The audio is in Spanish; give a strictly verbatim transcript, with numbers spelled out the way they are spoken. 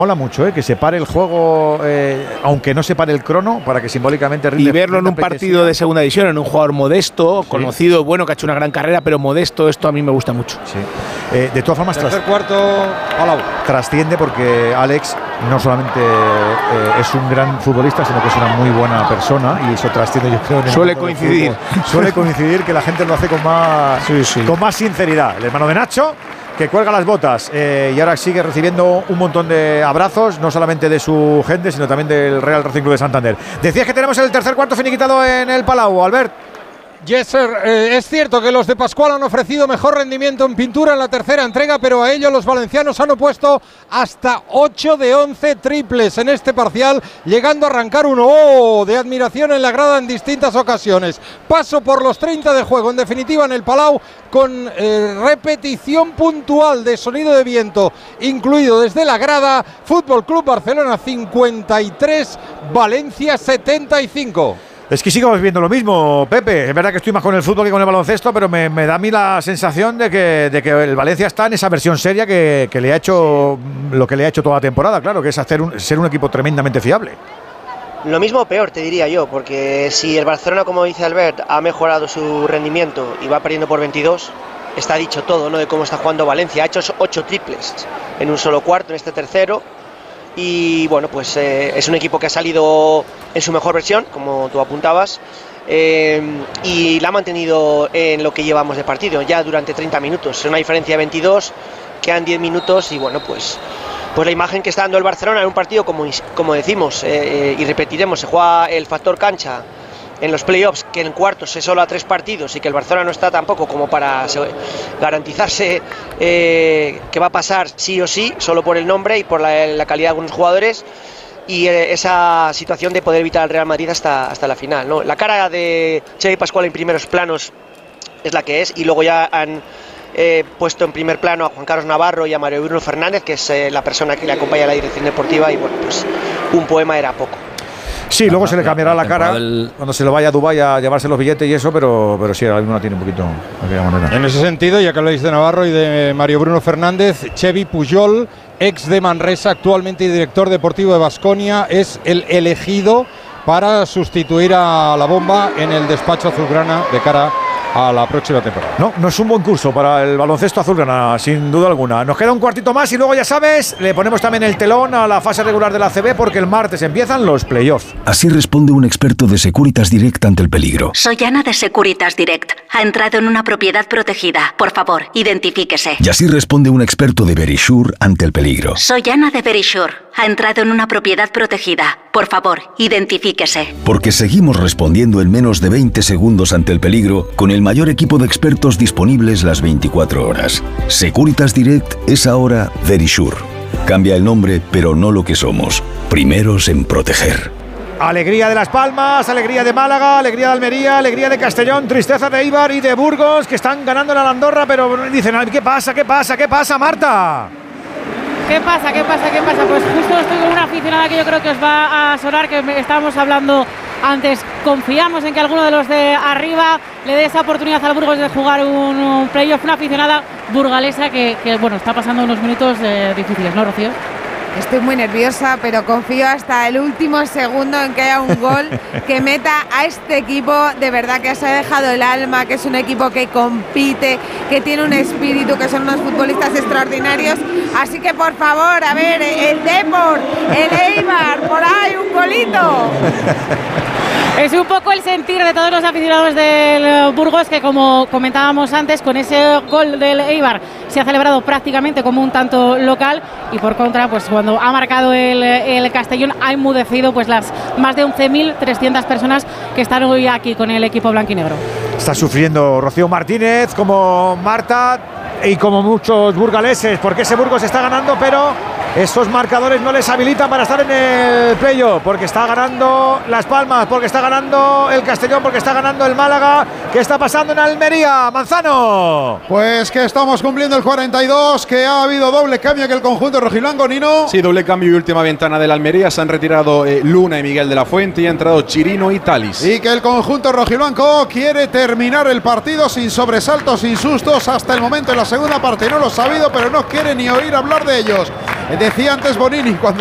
Mola mucho, ¿eh? Que se pare el juego, eh, aunque no se pare el crono, para que simbólicamente rinde. Y verlo en un partido de segunda división, en un jugador modesto, sí. conocido, bueno, que ha hecho una gran carrera, pero modesto, esto a mí me gusta mucho. Sí. Eh, de todas formas, tercer tras, cuarto, Palau. trasciende porque Alex no solamente eh, es un gran futbolista, sino que es una muy buena persona, y eso trasciende, yo creo. En el Suele coincidir. Suele coincidir que la gente lo hace con más, sí, sí. con más sinceridad. El hermano de Nacho, que cuelga las botas eh, y ahora sigue recibiendo un montón de abrazos, no solamente de su gente, sino también del Real Racing Club de Santander. Decías que tenemos el tercer cuarto finiquitado en el Palau, Albert. Yes, sir. Eh, es cierto que los de Pascual han ofrecido mejor rendimiento en pintura en la tercera entrega, pero a ello los valencianos han opuesto hasta ocho de once triples en este parcial, llegando a arrancar un oh de admiración en la grada en distintas ocasiones. Paso por los treinta de juego, en definitiva en el Palau, con eh, repetición puntual de sonido de viento incluido desde la grada. Fútbol Club Barcelona cincuenta y tres, Valencia setenta y cinco. Es que sigamos viendo lo mismo, Pepe. Es verdad que estoy más con el fútbol que con el baloncesto, pero me, me da a mí la sensación de que, de que el Valencia está en esa versión seria que, que le ha hecho lo que le ha hecho toda la temporada, claro, que es hacer un, ser un equipo tremendamente fiable. Lo mismo o peor, te diría yo, porque si el Barcelona, como dice Albert, ha mejorado su rendimiento y va perdiendo por veintidós, está dicho todo, ¿no?, de cómo está jugando Valencia. Ha hecho ocho triples en un solo cuarto, en este tercero. Y bueno, pues eh, es un equipo que ha salido en su mejor versión, como tú apuntabas, eh, y la ha mantenido en lo que llevamos de partido, ya durante treinta minutos. Es una diferencia de veintidós, quedan diez minutos y bueno, pues, pues la imagen que está dando el Barcelona en un partido, como, como decimos eh, y repetiremos, se juega el factor cancha en los playoffs, que en cuartos es solo a tres partidos y que el Barcelona no está tampoco como para garantizarse eh, que va a pasar sí o sí, solo por el nombre y por la, la calidad de algunos jugadores, y eh, esa situación de poder evitar al Real Madrid hasta, hasta la final, ¿no? La cara de Xavi Pascual en primeros planos es la que es, y luego ya han eh, puesto en primer plano a Juan Carlos Navarro y a Mario Bruno Fernández, que es eh, la persona que le acompaña a la dirección deportiva, y bueno, pues un poema era poco. Sí, luego se le cambiará la cara cuando se lo vaya a Dubái a llevarse los billetes y eso, pero, pero sí, alguna tiene un poquito de aquella manera. En ese sentido, ya que habláis de Navarro y de Mario Bruno Fernández, Xevi Pujol, ex de Manresa, actualmente director deportivo de Baskonia, es el elegido para sustituir a la Bomba en el despacho azulgrana de cara a la próxima temporada. No, no es un buen curso para el baloncesto azulgrana, sin duda alguna. Nos queda un cuartito más y luego, ya sabes, le ponemos también el telón a la fase regular de la A C B, porque el martes empiezan los playoffs. Así responde un experto de Securitas Direct ante el peligro. Soy Ana de Securitas Direct. Ha entrado en una propiedad protegida. Por favor, identifíquese. Y así responde un experto de Verisure ante el peligro. Soy Ana de Verisure. Ha entrado en una propiedad protegida. Por favor, identifíquese. Porque seguimos respondiendo en menos de veinte segundos ante el peligro, con el mayor equipo de expertos disponibles las veinticuatro horas. Securitas Direct es ahora Verisure. Cambia el nombre, pero no lo que somos. Primeros en proteger. Alegría de Las Palmas, alegría de Málaga, alegría de Almería, alegría de Castellón, tristeza de Eibar y de Burgos, que están ganando en la Andorra, pero dicen, ¿qué pasa? ¿Qué pasa? ¿Qué pasa, Marta? ¿Qué pasa? ¿Qué pasa? ¿Qué pasa? Pues justo estoy con una aficionada que yo creo que os va a sonar, que estábamos hablando antes. Confiamos en que alguno de los de arriba le dé esa oportunidad al Burgos de jugar un, un playoff. Una aficionada burgalesa que, que bueno, está pasando unos minutos eh, difíciles, ¿no, Rocío? Estoy muy nerviosa, pero confío hasta el último segundo en que haya un gol que meta a este equipo, de verdad, que se ha dejado el alma, que es un equipo que compite, que tiene un espíritu, que son unos futbolistas extraordinarios. Así que, por favor, a ver, el Depor, el Eibar, por ahí un golito. Es un poco el sentir de todos los aficionados del Burgos, que, como comentábamos antes, con ese gol del Eibar se ha celebrado prácticamente como un tanto local, y por contra, pues cuando ha marcado el, el Castellón, ha enmudecido pues las más de once mil trescientas personas que están hoy aquí con el equipo blanquinegro. Está sufriendo Rocío Martínez, como Marta y como muchos burgaleses, porque ese Burgos está ganando, pero estos marcadores no les habilitan para estar en el playoff, porque está ganando Las Palmas, porque está ganando el Castellón, porque está ganando el Málaga. ¿Qué está pasando en Almería, Manzano? Pues que estamos cumpliendo el cuarenta y dos, que ha habido doble cambio que el conjunto rojiblanco, Nino. Sí, doble cambio y última ventana del Almería. Se han retirado eh, Luna y Miguel de la Fuente y ha entrado Chirino y Talis. Y que el conjunto rojiblanco quiere terminar el partido sin sobresaltos, sin sustos hasta el momento en la segunda parte. No lo ha sabido, pero no quiere ni oír hablar de ellos. Decía antes Bonini, cuando